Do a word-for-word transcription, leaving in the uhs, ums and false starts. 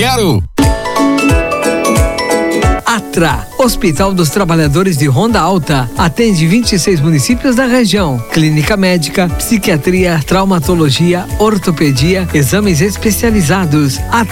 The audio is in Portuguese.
quero. Atra, Hospital dos Trabalhadores de Ronda Alta, atende vinte e seis municípios da região. Clínica médica, psiquiatria, traumatologia, ortopedia, exames especializados.